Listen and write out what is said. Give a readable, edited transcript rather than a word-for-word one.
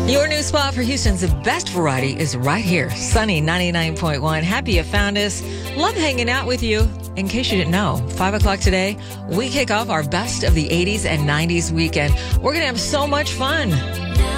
Your new spot for Houston's best variety is right here. Sunny 99.1. Happy you found us. Love hanging out with you. In case you didn't know, 5 o'clock today, we kick off our best of the 80s and 90s weekend. We're going to have so much fun.